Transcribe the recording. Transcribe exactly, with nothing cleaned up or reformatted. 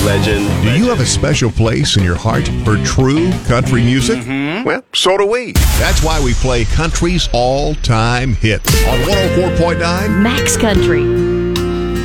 Legend. Do you have a special place in your heart for true country music? Mm-hmm. Well, so do we. That's why we play country's all-time hits on one oh four point nine Max Country.